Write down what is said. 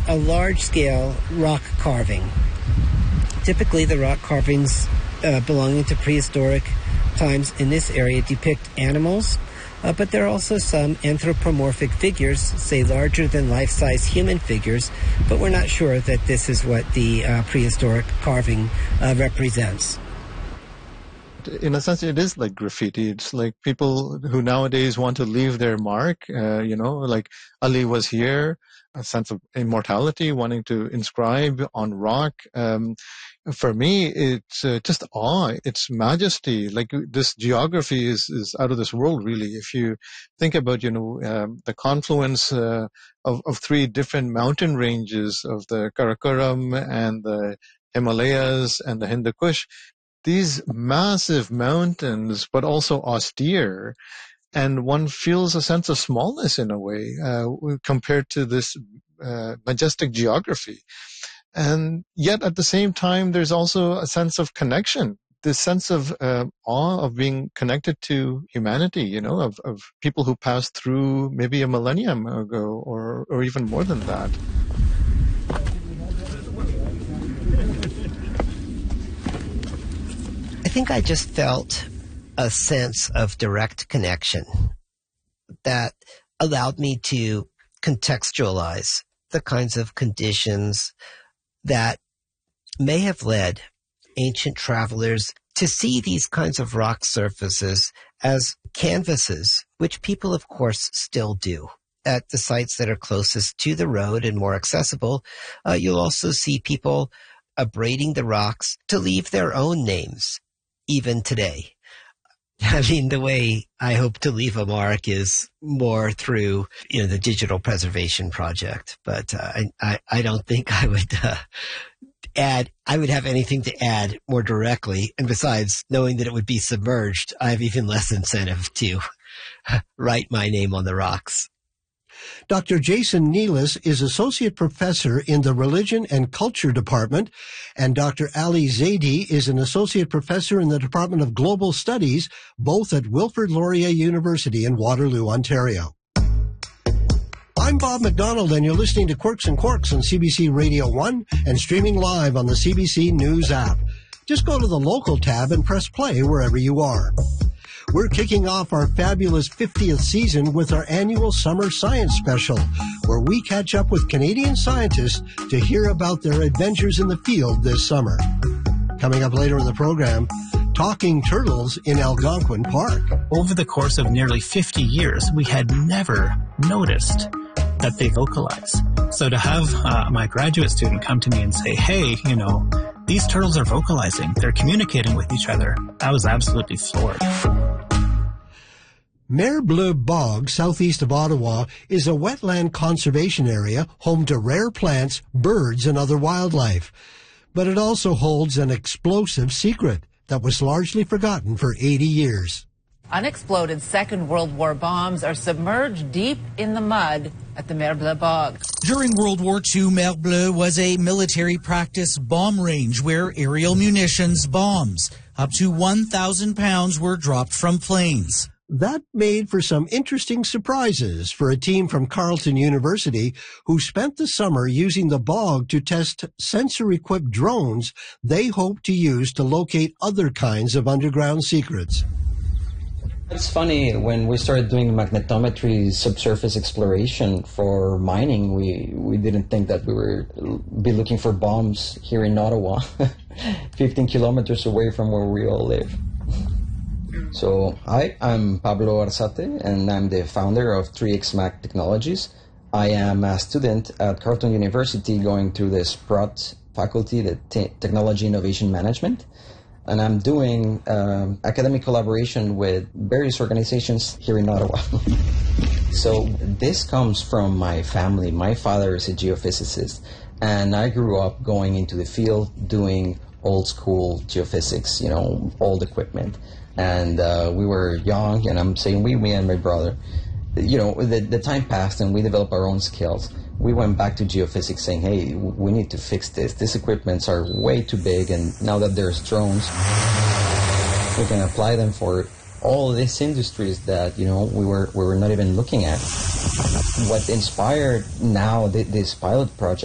a large-scale rock carving. Typically, the rock carvings belonging to prehistoric times in this area depict animals, but there are also some anthropomorphic figures, say larger than life-size human figures, but we're not sure that this is what the prehistoric carving represents. In a sense, it is like graffiti. It's like people who nowadays want to leave their mark, like Ali was here, a sense of immortality, wanting to inscribe on rock. For me, it's just awe. It's majesty. Like this geography is out of this world, really. If you think about, the confluence of three different mountain ranges of the Karakoram and the Himalayas and the Hindu Kush, these massive mountains, but also austere. And one feels a sense of smallness in a way compared to this majestic geography. And yet at the same time, there's also a sense of connection, this sense of awe of being connected to humanity, of people who passed through maybe a millennium ago or even more than that. I think I just felt a sense of direct connection that allowed me to contextualize the kinds of conditions that may have led ancient travelers to see these kinds of rock surfaces as canvases, which people, of course, still do. At the sites that are closest to the road and more accessible, you'll also see people abrading the rocks to leave their own names, even today. I mean, the way I hope to leave a mark is more through, the Digital Preservation Project. But I don't think I would I would have anything to add more directly. And besides, knowing that it would be submerged, I have even less incentive to write my name on the rocks. Dr. Jason Nealis is Associate Professor in the Religion and Culture Department, and Dr. Ali Zaidi is an Associate Professor in the Department of Global Studies, both at Wilfrid Laurier University in Waterloo, Ontario. I'm Bob McDonald, and you're listening to Quirks and Quarks on CBC Radio 1 and streaming live on the CBC News app. Just go to the local tab and press play wherever you are. We're kicking off our fabulous 50th season with our annual Summer Science Special, where we catch up with Canadian scientists to hear about their adventures in the field this summer. Coming up later in the program, talking turtles in Algonquin Park. Over the course of nearly 50 years, we had never noticed that they vocalize. So to have my graduate student come to me and say, hey, these turtles are vocalizing, they're communicating with each other, I was absolutely floored. Mer Bleu Bog, southeast of Ottawa, is a wetland conservation area home to rare plants, birds, and other wildlife. But it also holds an explosive secret that was largely forgotten for 80 years. Unexploded Second World War bombs are submerged deep in the mud at the Mer Bleu Bog. During World War II, Mer Bleu was a military practice bomb range where aerial munitions bombs, up to 1,000 pounds, were dropped from planes. That made for some interesting surprises for a team from Carleton University who spent the summer using the bog to test sensor-equipped drones they hope to use to locate other kinds of underground secrets. It's funny, when we started doing magnetometry subsurface exploration for mining, we didn't think that we would be looking for bombs here in Ottawa, 15 kilometers away from where we all live. So, hi, I'm Pablo Arzate, and I'm the founder of 3XMAC Technologies. I am a student at Carleton University going through the Sprott faculty, the Technology Innovation Management. And I'm doing academic collaboration with various organizations here in Ottawa. So this comes from my family. My father is a geophysicist, and I grew up going into the field doing old school geophysics, old equipment. And we were young, and I'm saying me and my brother. The time passed, and we developed our own skills. We went back to geophysics saying, hey, we need to fix this. These equipments are way too big, and now that there's drones, we can apply them for all these industries that, we were not even looking at. What inspired now this pilot project